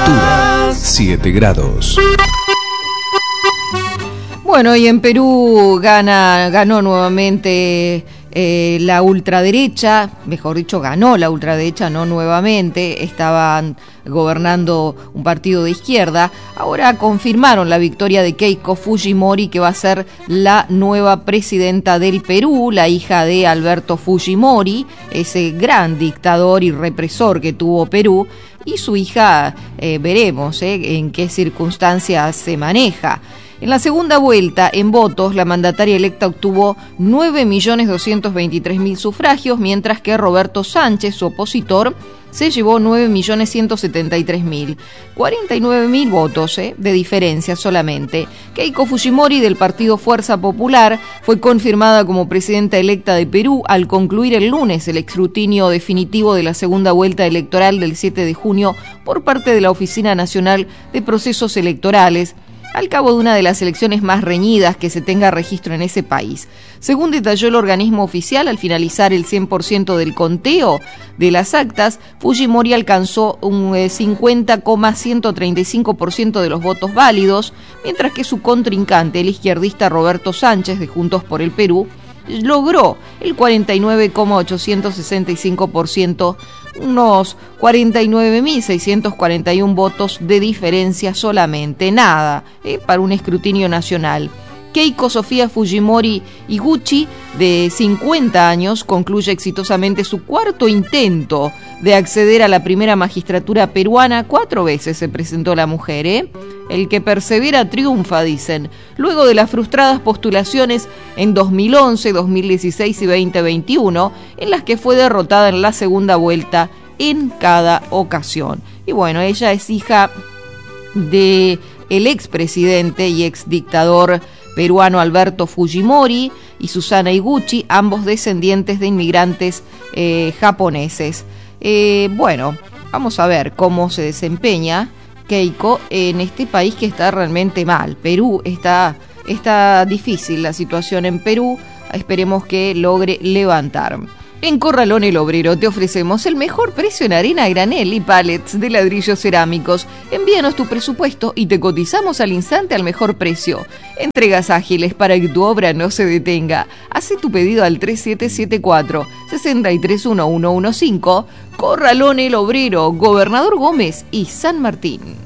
Temperatura 7 grados. Bueno, y en Perú ganó nuevamente la ultraderecha, mejor dicho, ganó la ultraderecha, no nuevamente, estaban gobernando un partido de izquierda. Ahora confirmaron la victoria de Keiko Fujimori, que va a ser la nueva presidenta del Perú, la hija de Alberto Fujimori, ese gran dictador y represor que tuvo Perú, y su hija, veremos en qué circunstancias se maneja. En la segunda vuelta, en votos, la mandataria electa obtuvo 9.223.000 sufragios, mientras que Roberto Sánchez, su opositor, se llevó 9.173.000. 49.000 votos de diferencia solamente. Keiko Fujimori, del partido Fuerza Popular, fue confirmada como presidenta electa de Perú al concluir el lunes el escrutinio definitivo de la segunda vuelta electoral del 7 de junio por parte de la Oficina Nacional de Procesos Electorales, al cabo de una de las elecciones más reñidas que se tenga registro en ese país. Según detalló el organismo oficial, al finalizar el 100% del conteo de las actas, Fujimori alcanzó un 50,135% de los votos válidos, mientras que su contrincante, el izquierdista Roberto Sánchez, de Juntos por el Perú, logró el 49,865%, unos 49.641 votos de diferencia solamente, nada, para un escrutinio nacional. Keiko Sofía Fujimori Iguchi, de 50 años, concluye exitosamente su cuarto intento de acceder a la primera magistratura peruana. 4 veces se presentó la mujer, El que persevera triunfa, dicen. Luego de las frustradas postulaciones en 2011, 2016 y 2021, en las que fue derrotada en la segunda vuelta en cada ocasión. Y bueno, ella es hija de el expresidente y exdictador peruano Alberto Fujimori y Susana Iguchi, ambos descendientes de inmigrantes japoneses. Bueno, vamos a ver cómo se desempeña Keiko en este país que está realmente mal. Perú está difícil la situación en Perú. Esperemos que logre levantar. En Corralón El Obrero te ofrecemos el mejor precio en arena a granel y pallets de ladrillos cerámicos. Envíanos tu presupuesto y te cotizamos al instante al mejor precio. Entregas ágiles para que tu obra no se detenga. Haz tu pedido al 3774-631115. Corralón El Obrero, Gobernador Gómez y San Martín.